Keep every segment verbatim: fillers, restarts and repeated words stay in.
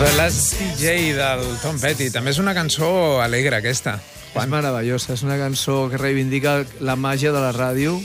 The Last D J del Tom Petty. També és una cançó alegre, aquesta. És meravellosa, és una cançó que reivindica la màgia de la ràdio,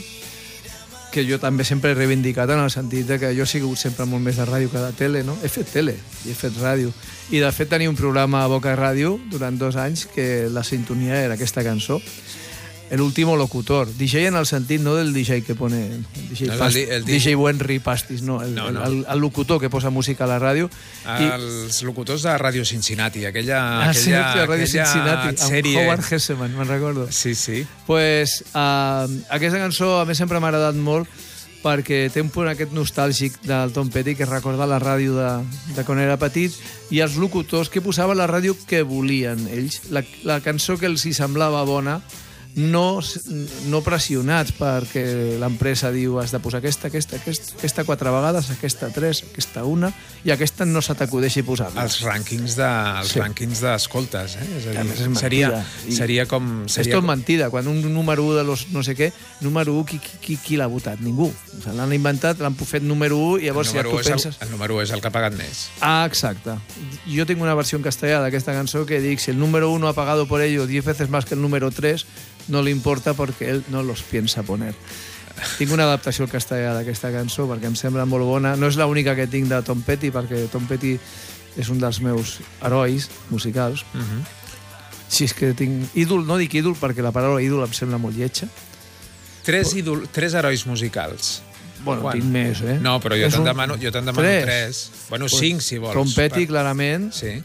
que jo també sempre he reivindicat en el sentit de que jo he sigut sempre molt més de ràdio que de tele, no? He fet tele i he fet ràdio. I de fet tenia un programa a Boca Ràdio durant dos anys que la sintonia era aquesta cançó. El último locutor. D J en el sentit no del D J que pone... D J, No, past, el, el, D J Wenry Pastis, no. El, no, no. El, el locutor que posa música a la ràdio. Els I... locutors de Ràdio Cincinnati, aquella, ah, sí, aquella, Ràdio aquella Cincinnati, sèrie... amb Howard Hesseman, me'n recordo. Sí, sí. Pues, uh, aquesta cançó a mi sempre m'ha agradat molt perquè té un punt aquest nostàlgic del Tom Petty que recorda la ràdio de, de quan era petit i els locutors que posaven la ràdio que volien ells. La, la cançó que els hi semblava bona, no, no pressionats perquè l'empresa diu has de posar aquesta, aquesta, aquesta, aquesta quatre vegades, aquesta tres, aquesta una i aquesta no se t'acudeixi posar-la. Els rànquings de, els sí. rànquings d'escoltes, eh? És a dir, és seria, seria com... Seria... És tot mentida. Quan un número u de los no sé què, número u, qui, qui, qui l'ha votat? Ningú. O sigui, l'han inventat, l'han fet número u i llavors ja tu penses... El, el número u és el que ha pagat més. Ah, exacte. Jo tinc una versió en castellà d'aquesta cançó que dic si el número uno ha pagado por ello diez veces más que el número tres, no li importa perquè ell no los piensa poner. Tinc una adaptació al castellà d'aquesta cançó perquè em sembla molt bona. No és l'única que tinc de Tom Petty, perquè Tom Petty és un dels meus herois musicals. Uh -huh. Si és que tinc... Ídol, no dic ídol perquè la paraula ídol em sembla molt lletja. Tres, ídol, tres herois musicals. Bueno, Quan? tinc més, eh? No, però jo te'n un... demano, jo te'n demano tres. tres. Bueno, pues, cinc, si vols. Tom Petty, per... clarament. Sí.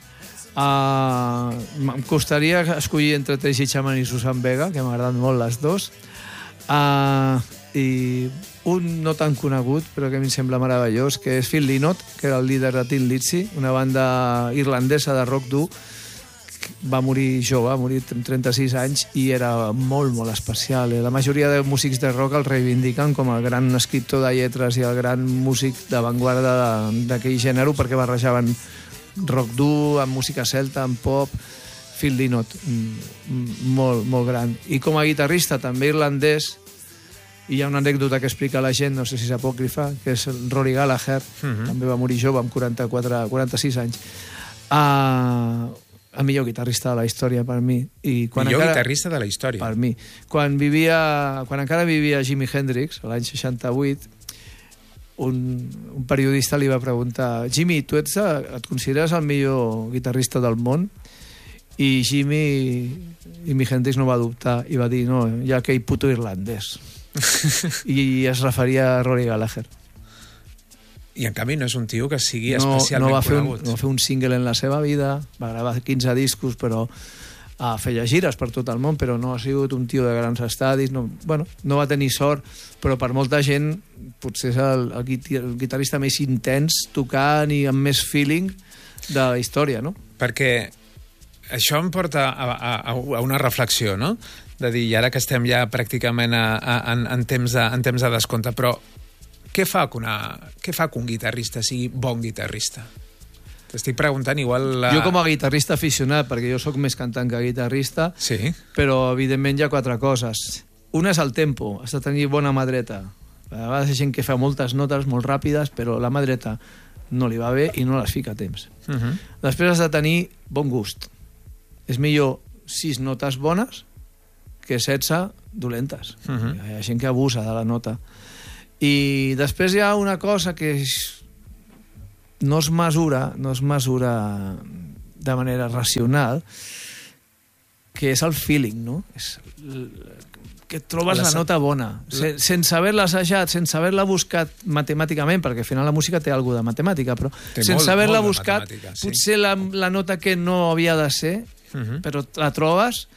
Uh, em costaria escollir entre Tracy Chapman i Susan Vega, que m'agraden molt les dos. Uh, I un no tan conegut, però que a mi em sembla meravellós, que és Phil Lynott, que era el líder de Thin Lizzy, una banda irlandesa de rock dur. Va morir jove, va morir amb trenta-sis anys i era molt, molt especial. La majoria de músics de rock el reivindiquen com el gran escriptor de lletres i el gran músic d'avantguarda d'aquell gènere perquè barrejaven rock dur, amb música celta, amb pop. Phil Lynott, molt, molt gran. I com a guitarrista també irlandès, i hi ha una anècdota que explica la gent, no sé si és apòcrifa, que és el Rory Gallagher, uh-huh. també va morir jove amb quaranta-quatre, quaranta-sis anys. Uh, el millor guitarrista de la història per mi. I quan millor encara, guitarrista de la història. Per mi. Quan, vivia, quan encara vivia Jimi Hendrix, l'any seixanta-vuit, un, un periodista li va preguntar Jimmy, tu ets, et consideres el millor guitarrista del món? I Jimmy, Jimi Hendrix no va dubtar i va dir, no, hi ha aquell puto irlandès. I es referia a Rory Gallagher. I en canvi no és un tio que sigui no, especialment no va fer conegut. Un, no va fer un single en la seva vida, va gravar quinze discos, però ah, feia gires per tot el món, però no ha sigut un tio de grans estadis, no, bueno, no va tenir sort, però per molta gent potser és el, el, el guitarrista més intens, tocant i amb més feeling de la història, no? Perquè això em porta a, a, a una reflexió, no? De dir, i ara que estem ja pràcticament a, a, en, en, temps de, en temps de descompte, però què fa que, una, què fa que un guitarrista sigui bon guitarrista? T'estic preguntant igual... La... Jo com a guitarrista aficionat, perquè jo sóc més cantant que guitarrista, sí. Però evidentment hi ha quatre coses. Una és el tempo, has de tenir bona mà dreta. A vegades hi ha gent que fa moltes notes molt ràpides, però la mà dreta no li va bé i no les fica a temps. Uh -huh. Després has de tenir bon gust. És millor sis notes bones que setze dolentes. Uh -huh. Hi ha gent que abusa de la nota. I després hi ha una cosa que és... no es mesura, no es mesura de manera racional, que és el feeling, no? És que trobes la, la nota bona, la... sense haver-la assajat, sense haver-la buscat matemàticament, perquè al final la música té alguna de matemàtica, però té sense haver-la buscat, sí. Potser la, la nota que no havia de ser, uh -huh. però la trobes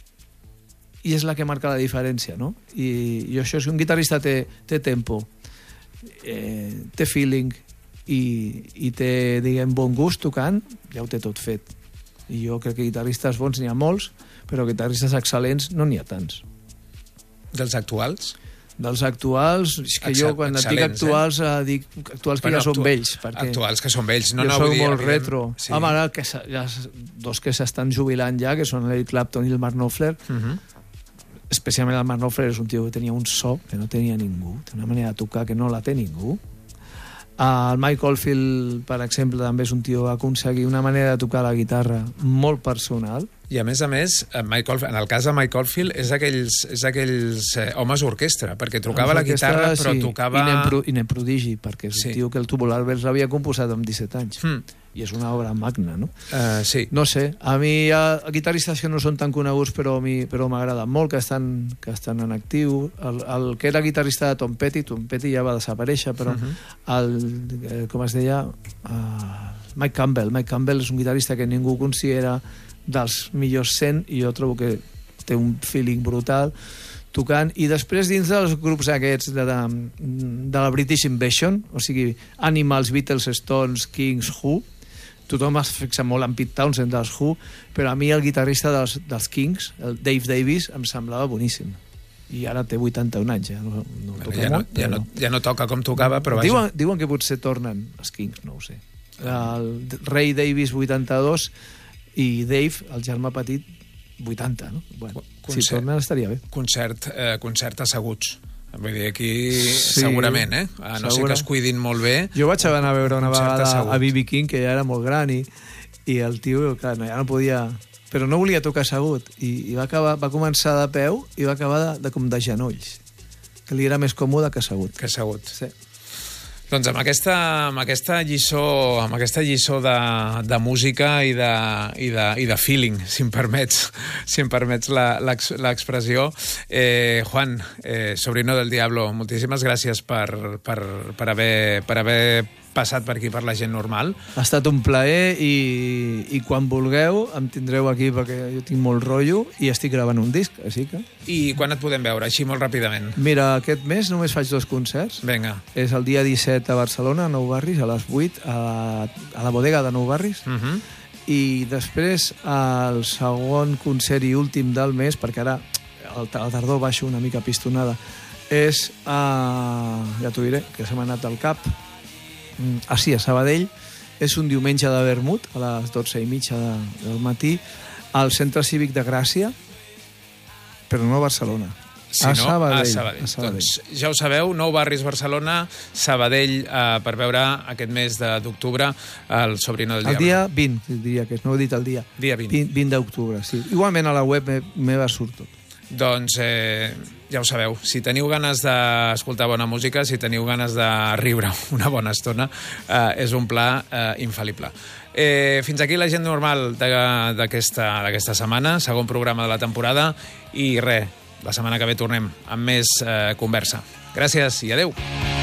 i és la que marca la diferència, no? I, i això, si un guitarrista té, té tempo, eh, té feeling i, i té, diguem, bon gust tocant, ja ho té tot fet. I jo crec que guitarristes bons n'hi ha molts, però guitarristes excel·lents no n'hi ha tants. Dels actuals? Dels actuals, és que jo quan et dic actuals, eh? dic actuals que bueno, ja són vells. Actuals que són vells, no, jo no soc vull dir... molt retro. Sí. Home, ara que hi ha dos que s'estan jubilant ja, que són l'Eric Clapton i el Mark Knopfler. Uh -huh. Especialment el Mark Knopfler és un tio que tenia un so que no tenia ningú, té una manera de tocar que no la té ningú. El Mike Oldfield, per exemple, també és un tio que va aconseguir una manera de tocar la guitarra molt personal. I a més a més, Mike Oldfield, en el cas de Mike Oldfield, és aquells, és aquells eh, homes orquestra, perquè trucava la guitarra, però sí, tocava... I nen, pro, i nen prodigi, perquè és sí. un tio que el Tubular Bells l'havia composat amb disset anys. Mm. I és una obra magna, no? Uh, sí. No sé, a mi hi ha guitarristes que no són tan coneguts, però, però m'agrada molt, que estan, que estan en actiu. El, el que era guitarrista de Tom Petty, Tom Petty ja va desaparèixer, però uh-huh. el, com es deia, uh, Mike Campbell. Mike Campbell és un guitarrista que ningú considera dels millors cent, i jo trobo que té un feeling brutal tocant, i després dins dels grups aquests de, de, de la British Invasion, o sigui, Animals, Beatles, Stones, Kings, Who, tothom es fixa molt en Pete Townshend dels Who, però a mi el guitarrista dels, dels Kings, el Dave Davis, em semblava boníssim. I ara té vuitanta-un anys, ja no, no bueno, toca ja, no, molt. ja, no, ja no toca com tocava, però vaja. Diuen, diuen que potser tornen els Kings, no ho sé. El Ray Davis, vuitanta-dos, i Dave, el germà petit, vuitanta, no? Bueno, concert, si tornen estaria bé. Concert, eh, concert asseguts. Vull dir, aquí sí, segurament, eh? A no ser que es cuidin molt bé. Jo vaig anar a veure una vegada a B B King, que ja era molt gran, i, i el tio, clar, no, ja no podia... Però no volia tocar assegut, i, i va, acabar, va començar de peu i va acabar de, de, com de genolls, que li era més còmode que assegut. Que assegut. Sí. Doncs amb aquesta, amb aquesta lliçó, amb aquesta lliçó de, de música i de, i, de, i de feeling, si em permets, si em permets l'expressió, eh, Juan, eh, sobrino del Diablo, moltíssimes gràcies per, per, per, haver, per haver passat per aquí per la gent normal. Ha estat un plaer, i, i quan vulgueu em tindreu aquí, perquè jo tinc molt rotllo i estic gravant un disc, així que... I quan et podem veure, així molt ràpidament? Mira, aquest mes només faig dos concerts. Vinga. És el dia disset a Barcelona, a Nou Barris, a les vuit, a la, a la bodega de Nou Barris. Uh-huh. I després el segon concert i últim del mes, perquè ara al tardor baixo una mica pistonada, és, a, ja t'ho diré, que se m'ha anat al cap, ah sí, a Sabadell, és un diumenge de vermut a les dotze i mitja de, del matí al Centre Cívic de Gràcia, però no a Barcelona. Si a, no, Sabadell, a Sabadell. a Sabadell. Doncs ja ho sabeu, Nou Barris, Barcelona, Sabadell, eh, per veure aquest mes d'octubre el Sobrino del Diablo. El dia vint, diria que no he dit el dia. Dia vint. vint, vint d'octubre, sí. Igualment a la web me, meva surt tot. Doncs eh, ja ho sabeu, si teniu ganes d'escoltar bona música, si teniu ganes de riure una bona estona, eh, és un pla eh, infal·lible. Eh, fins aquí la gent normal d'aquesta setmana, segon programa de la temporada, i res, la setmana que ve tornem amb més eh, conversa. Gràcies i adeu.